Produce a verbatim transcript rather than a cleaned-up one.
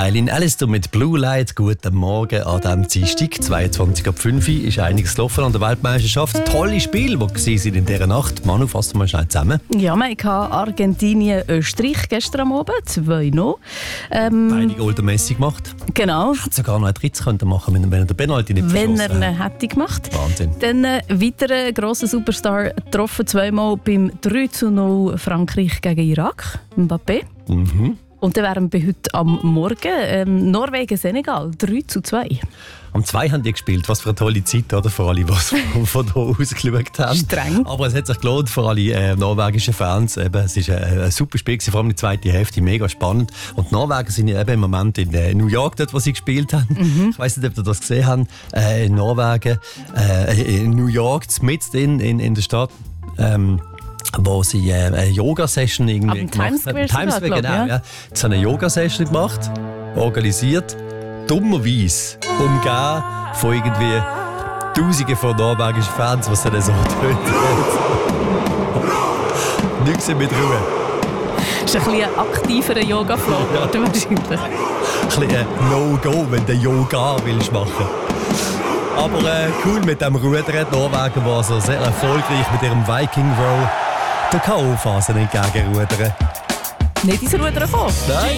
Eileen Alistair mit Blue Light. Guten Morgen an diesem Dienstag, zweiundzwanzig Uhr fünf ist einiges gelaufen an der Weltmeisterschaft. Tolle Spiele, die gesehen sind in dieser Nacht. Manu, fassen wir mal schnell zusammen. Ja, wir hatten Argentinien, Österreich gestern am Abend, zwei noch. Ähm, Beide Goal der Messi gemacht. Genau. Hätte sogar noch einen Dritz können machen können, wenn er den Penalty nicht Wenn verschossen er ihn hätte gemacht. Wahnsinn. Dann ein äh, weiterer grosser Superstar getroffen, zweimal beim drei zu null Frankreich gegen Irak, Mbappé. Mhm. Und dann wären wir heute am Morgen ähm, Norwegen-Senegal, drei zu zwei. Am zwei haben die gespielt. Was für eine tolle Zeit, oder? Für alle, die es von hier aus geschaut haben. Streng. Aber es hat sich gelohnt für alle äh, norwegischen Fans. Eben, es war ein, ein super Spiel, vor allem die zweite Hälfte, mega spannend. Und die Norweger sind ja eben im Moment in äh, New York, dort, wo sie gespielt haben. Mhm. Ich weiss nicht, ob ihr das gesehen habt. Äh, in Norwegen, äh, in New York, mitten in, in, in der Stadt. Ähm, wo sie äh, eine Yoga-Session irgendwie Am gemacht Times Square haben. Times Square, genau. Ja. Ja. Sie haben eine Yoga-Session gemacht, organisiert, dummerweise umgeben von irgendwie Tausenden von norwegischen Fans, die sie dann so töten. Nichts mit Ruhe. Das ist ein bisschen ein aktiverer Yoga-Flow geworden, wahrscheinlich. Ein bisschen ein No-Go, wenn du Yoga willst machen. Aber äh, cool mit dem Rudern. Die Norwegen waren also sehr erfolgreich mit ihrem Viking Row der K O-Phase entgegenrudern. Nicht ins Rudern kommen. Nein.